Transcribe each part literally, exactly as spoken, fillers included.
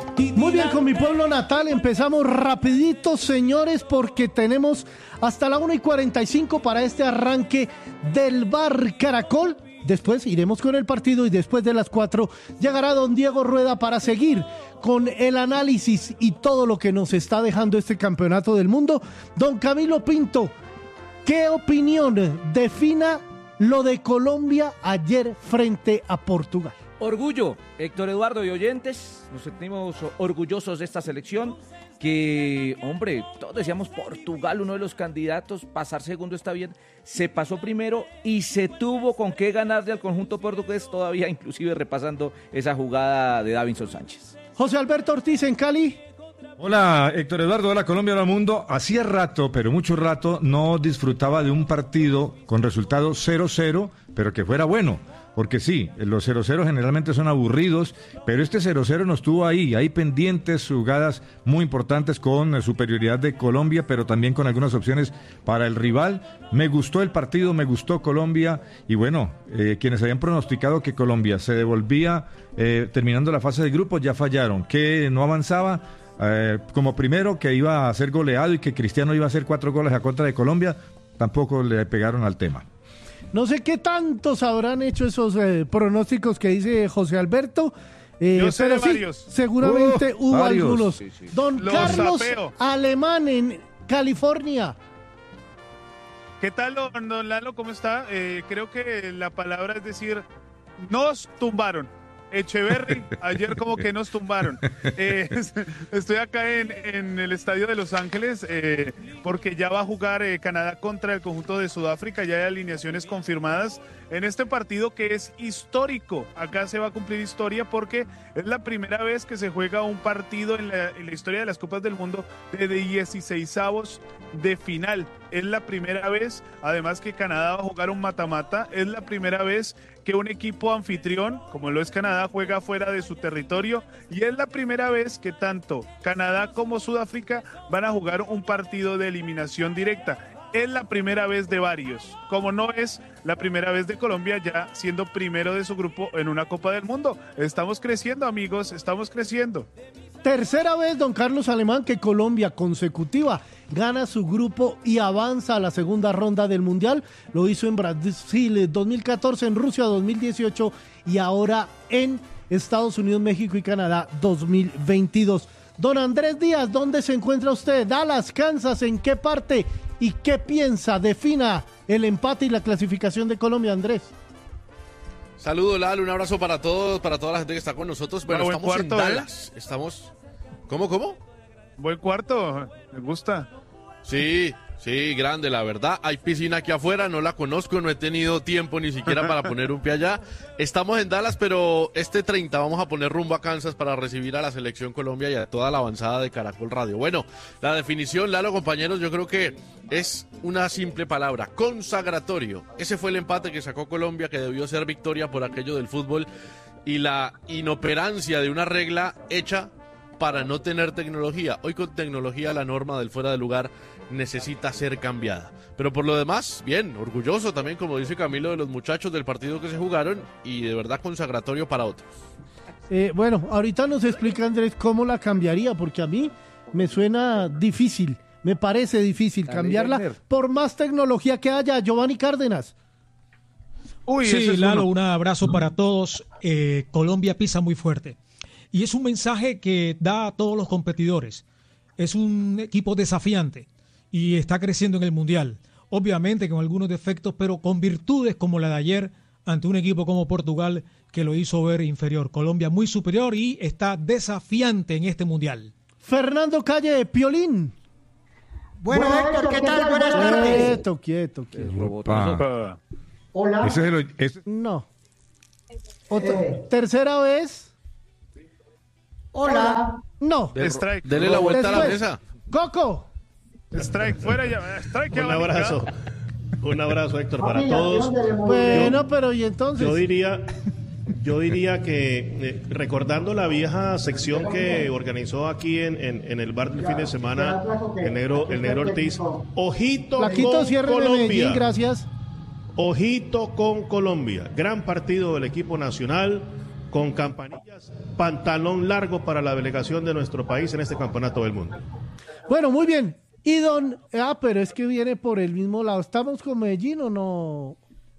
Muy bien, con mi pueblo natal empezamos rapidito, señores, porque tenemos hasta la una y cuarenta y cinco para este arranque del Bar Caracol. Después iremos con el partido y después de las cuatro llegará don Diego Rueda para seguir con el análisis y todo lo que nos está dejando este campeonato del mundo. Don Camilo Pinto, ¿qué opinión defina lo de Colombia ayer frente a Portugal? Orgullo, Héctor Eduardo y oyentes, nos sentimos orgullosos de esta selección que, hombre, todos decíamos Portugal, uno de los candidatos, pasar segundo está bien, se pasó primero y se tuvo con qué ganarle al conjunto portugués, todavía inclusive repasando esa jugada de Davinson Sánchez. José Alberto Ortiz en Cali. Hola Héctor Eduardo, hola Colombia, hola mundo. Hacía rato, pero mucho rato, no disfrutaba de un partido con resultado cero cero, pero que fuera bueno. Porque sí, los cero cero generalmente son aburridos, pero este cero cero nos tuvo ahí, hay pendientes, jugadas muy importantes con superioridad de Colombia, pero también con algunas opciones para el rival. Me gustó el partido, me gustó Colombia, y bueno, eh, quienes habían pronosticado que Colombia se devolvía eh, terminando la fase de grupos ya fallaron, que no avanzaba eh, como primero, que iba a ser goleado y que Cristiano iba a hacer cuatro goles a contra de Colombia, tampoco le pegaron al tema. No sé qué tantos habrán hecho esos eh, pronósticos que dice José Alberto, eh, Yo sé pero de sí, varios. seguramente Uh, hubo varios. algunos. Sí, sí. Don Los Carlos sapeo. Alemán en California. ¿Qué tal, don, don Lalo? ¿Cómo está? Eh, creo que la palabra es decir, nos tumbaron. Echeverry, ayer como que nos tumbaron. Eh, estoy acá en, en el estadio de Los Ángeles eh, porque ya va a jugar eh, Canadá contra el conjunto de Sudáfrica, ya hay alineaciones confirmadas en este partido que es histórico. Acá se va a cumplir historia porque es la primera vez que se juega un partido en la, en la historia de las Copas del Mundo de dieciseisavos de final. Es la primera vez, además que Canadá va a jugar un mata-mata, es la primera vez que un equipo anfitrión, como lo es Canadá, juega fuera de su territorio, y es la primera vez que tanto Canadá como Sudáfrica van a jugar un partido de eliminación directa. Es la primera vez de varios, como no es la primera vez de Colombia ya siendo primero de su grupo en una Copa del Mundo. Estamos creciendo, amigos, estamos creciendo. Tercera vez, don Carlos Alemán, que Colombia consecutiva gana su grupo y avanza a la segunda ronda del Mundial. Lo hizo en Brasil dos mil catorce, en Rusia dos mil dieciocho y ahora en Estados Unidos, México y Canadá dos mil veintidós. Don Andrés Díaz, ¿dónde se encuentra usted? Dallas, Kansas, ¿en qué parte? ¿Y qué piensa? Defina el empate y la clasificación de Colombia, Andrés. Saludos, Lalo, un abrazo para todos, para toda la gente que está con nosotros. Bueno, Bueno, estamos buen cuarto, en Dallas, ¿eh? estamos... ¿Cómo, cómo? Buen cuarto, me gusta. Sí, sí, grande, la verdad. Hay piscina aquí afuera, no la conozco, no he tenido tiempo ni siquiera para poner un pie allá. Estamos en Dallas, pero este treinta vamos a poner rumbo a Kansas para recibir a la Selección Colombia y a toda la avanzada de Caracol Radio. Bueno, la definición, Lalo, compañeros, yo creo que es una simple palabra, consagratorio. Ese fue el empate que sacó Colombia, que debió ser victoria por aquello del fútbol y la inoperancia de una regla hecha para no tener tecnología. Hoy con tecnología la norma del fuera de lugar necesita ser cambiada. Pero por lo demás, bien, orgulloso también, como dice Camilo, de los muchachos del partido que se jugaron y de verdad consagratorio para otros. Eh, bueno, ahorita nos explica Andrés cómo la cambiaría, porque a mí me suena difícil, me parece difícil Dale, cambiarla Wagner. por más tecnología que haya. Giovanni Cárdenas. Uy, Sí, ese es Lalo, uno. un abrazo para todos. Eh, Colombia pisa muy fuerte. Y es un mensaje que da a todos los competidores. Es un equipo desafiante y está creciendo en el Mundial. Obviamente con algunos defectos, pero con virtudes como la de ayer ante un equipo como Portugal que lo hizo ver inferior. Colombia muy superior y está desafiante en este Mundial. Fernando Calle, Piolín. Bueno, Héctor, ¿qué tal? Buenas tardes. Quieto, quieto, quieto. Robotazo. Opa. Hola. Ese es el, ese- No. Otra- Eh. Tercera vez. Hola. No. De- Strike. Dele la vuelta a la Después. mesa. Coco. Strike, fuera ya. Strike, Un abanicado. abrazo. Un abrazo, Héctor, para Amiga, todos. ¿de dónde le Bueno, pero y entonces. Yo diría, yo diría que eh, recordando la vieja sección que organizó aquí en, en, en el bar del fin de semana el negro, el negro Ortiz, ojito Plaquito, con cierre de Medellín, Colombia, gracias. ojito con Colombia, gran partido del equipo nacional, con campanillas, pantalón largo para la delegación de nuestro país en este campeonato del mundo. Bueno, muy bien. Y don, ah, pero es que viene por el mismo lado. ¿Estamos con Medellín o no?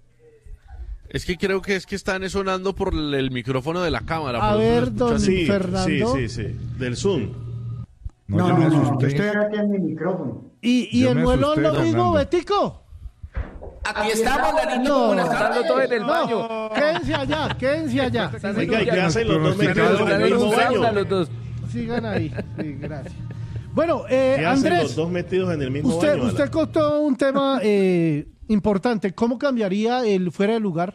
Es que creo que es que están sonando por el micrófono de la cámara. A ver, don sí, Fernando. Sí, sí, sí, del Zoom. No, no, no, no, yo estoy aquí en mi micrófono. ¿Y, y el muelón lo mismo, Betico? Aquí estamos, Lalito. No, Buenas tardes. todo en el baño. No, quédense allá, quédense allá. Oiga, ¿y qué hacen los dos metidos en el mismo baño? Los dos. Sigan ahí. Sí, gracias. Bueno, eh, ¿Qué hacen Andrés, los dos metidos en el mismo usted, baño? usted contó un tema eh, importante. ¿Cómo cambiaría el fuera de lugar?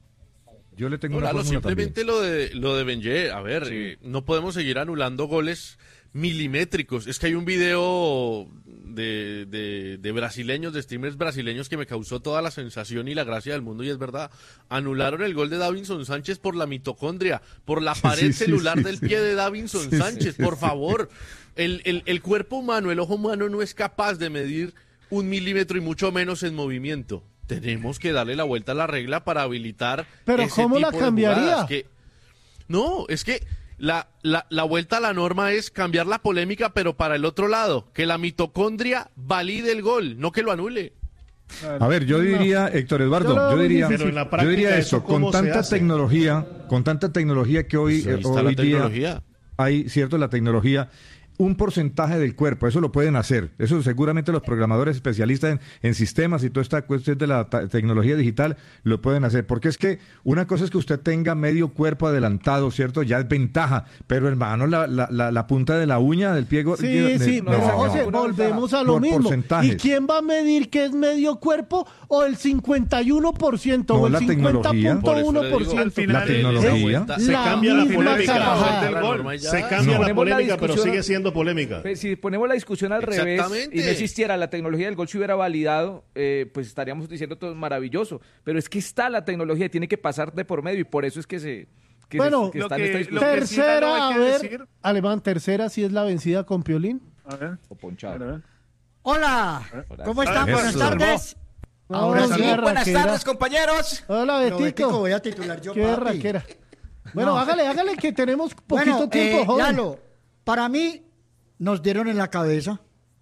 Yo le tengo No, una Lalo, fórmula simplemente lo de lo de Benje, a ver, eh, no podemos seguir anulando goles milimétricos. Es que hay un video de, de, de brasileños, de streamers brasileños que me causó toda la sensación y la gracia del mundo, y es verdad, anularon el gol de Davinson Sánchez por la mitocondria, por la pared Sí, sí, celular sí, del sí. pie de Davinson Sí, Sánchez, sí, por sí. favor. El, el, el cuerpo humano, el ojo humano no es capaz de medir un milímetro y mucho menos en movimiento. Tenemos que darle la vuelta a la regla para habilitar. Pero ese ¿cómo la tipo de cambiaría? jugadas que- No, es que la, la, la vuelta a la norma es cambiar la polémica, pero para el otro lado, que la mitocondria valide el gol, no que lo anule. A ver, yo diría, Héctor Eduardo, Yo lo veo yo muy diría, difícil. Pero en la yo práctica, diría ¿eso eso, con cómo se tanta hace? tecnología, con tanta tecnología que hoy, Pues ahí eh, está la hoy día tecnología. hay, cierto, la tecnología, un porcentaje del cuerpo, eso lo pueden hacer, eso seguramente los programadores especialistas en, en sistemas y toda esta cuestión de la ta- tecnología digital lo pueden hacer, porque es que una cosa es que usted tenga medio cuerpo adelantado, ¿cierto? Ya es ventaja, pero hermano, la, la, la, la punta de la uña del pie... go- Sí, de- sí, no, pero no, José, no. volvemos a lo Por mismo. porcentajes. ¿Y quién va a medir que es medio cuerpo o el cincuenta y uno por ciento No, o el la cincuenta tecnología. punto uno Por por eso le digo, Al ciento? final La tecnología. es- Se La cambia la misma polémica. carajada. del gol. norma ya. Se cambia No. la Ponemos la polémica, pero discusión- sigue siendo polémica. Pues, si ponemos la discusión al revés Exactamente. y no existiera la tecnología del gol, si hubiera validado, eh, pues estaríamos diciendo todo es maravilloso. Pero es que está la tecnología, tiene que pasar de por medio y por eso es que se que Bueno, se- que lo está en que- esta lo discusión. que- sí, Lalo, Tercera, hay a que ver, decir- Alemán, tercera, si es la vencida con Piolín. A ver, O ponchado. a ver. Hola, ¿cómo están? Eso. Buenas tardes. No, Ahora sí, qué Buenas raquera. tardes, compañeros. Hola, Pero, Betico, Betico. voy a titular yo, Qué papi. raquera. Bueno, No. hágale, hágale que tenemos poquito Bueno, tiempo, eh, joven. Lalo, para mí nos dieron en la cabeza.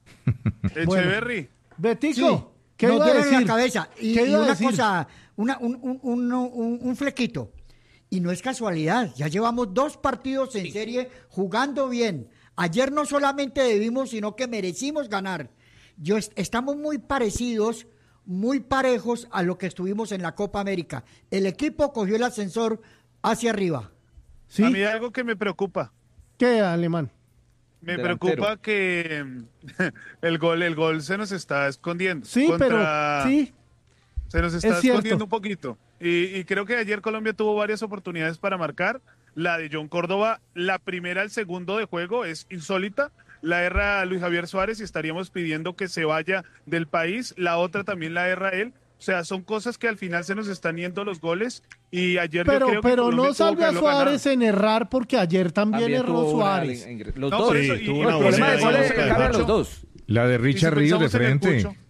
Echeverry. Betico, Sí, ¿qué nos iba a dieron decir? en la cabeza. Y, ¿Qué y iba a una decir? cosa, una, un, un, un, un- un flequito. Y no es casualidad, ya llevamos dos partidos en serie jugando bien. Ayer no solamente debimos, sino que merecimos ganar. Yo est- estamos muy parecidos, muy parejos a lo que estuvimos en la Copa América. El equipo cogió el ascensor hacia arriba. ¿Sí? A mí hay algo que me preocupa. ¿Qué, Alemán? Me Delantero. preocupa que mm, el gol, el gol se nos está escondiendo. Sí, Contra- pero sí. Se nos está Es cierto. escondiendo un poquito. Y, y creo que ayer Colombia tuvo varias oportunidades para marcar. La de John Córdoba, la primera al segundo de juego, es insólita. La erra Luis Javier Suárez y estaríamos pidiendo que se vaya del país. La otra también la erra él. O sea, son cosas que al final se nos están yendo los goles. Y ayer yo Pero, creo que pero Colombia no tuvo salve que a haberlo Suárez ganado. en errar porque ayer también, También erró tuvo una- Suárez. en- Los No, dos. por eso, Sí, y- tuvo y una el buena problema idea es de que gol se de cagan Cacho. los dos. La de Y si Richard Ríos de pensamos en el frente. Cucho,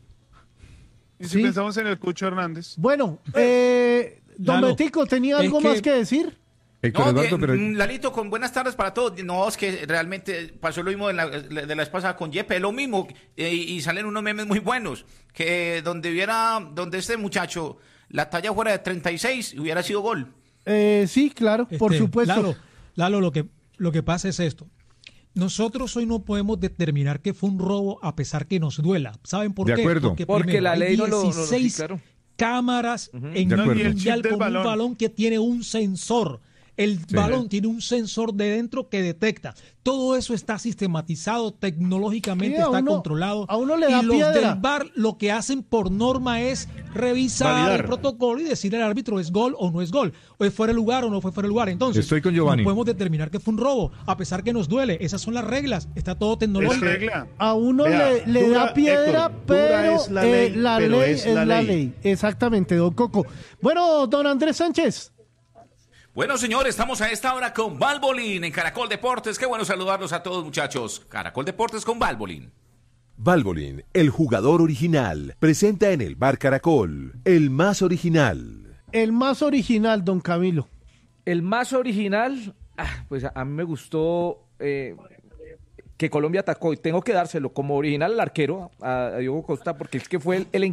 Y si Sí. pensamos en el Cucho Hernández. Bueno, eh, don Lalo, Betico, ¿tenía es algo que- más que decir? Héctor No, Eduardo, que, pero... mm, Lalito, con buenas tardes para todos. No, es que realmente pasó lo mismo de la, de la vez pasada con Yepe, lo mismo, eh, y salen unos memes muy buenos, que donde hubiera, donde este muchacho, la talla fuera de treinta y seis, hubiera sido gol. Eh, sí, claro, por Este, supuesto. Lalo, Lalo, lo que, lo que pasa es esto. Nosotros hoy no podemos determinar que fue un robo a pesar que nos duela. ¿Saben por De qué? acuerdo. Porque primero, la hay ley no lo- no lo- sí, dieciséis claro. cámaras en De un acuerdo. Y el mundial chip del con un balón. balón que tiene un sensor. El Sí. balón tiene un sensor de dentro que detecta. Todo eso está sistematizado, tecnológicamente Sí, a está uno- controlado. a uno le da y los piedra. del V A R lo que hacen por norma es revisar Validar. el protocolo y decirle al árbitro es gol o no es gol, o es fuera de lugar o no fue fuera de lugar. Entonces, Estoy con Giovanni. no podemos determinar que fue un robo, a pesar que nos duele. Esas son las reglas, está todo Es tecnológico. regla. A uno Vea, le, le dura, da piedra, Héctor, dura pero es la eh, ley, la pero ley es es la la ley. ley. Exactamente, don Coco. Bueno, don Andrés Sánchez. Bueno, señores, estamos a esta hora con Valvolín en Caracol Deportes. Qué bueno saludarlos a todos, muchachos. Caracol Deportes con Valvolín. Valvoline, el jugador original, presenta en el Bar Caracol, el más original. El más original, don Camilo. El más original, ah, pues a, a mí me gustó eh, que Colombia atacó, y tengo que dárselo como original al arquero, a, a Diego Costa, porque es que fue el, el